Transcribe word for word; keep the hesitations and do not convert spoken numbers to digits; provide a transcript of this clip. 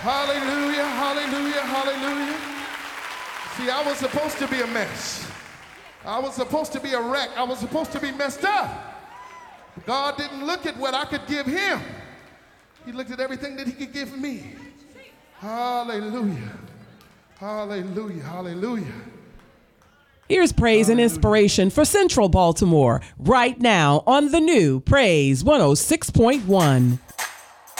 Hallelujah, hallelujah, hallelujah. See, I was supposed to be a mess. I was supposed to be a wreck. I was supposed to be messed up. God didn't look at what I could give him. He looked at everything that he could give me. Hallelujah, hallelujah, hallelujah. Here's praise and inspiration for Central Baltimore right now on the new Praise one oh six point one.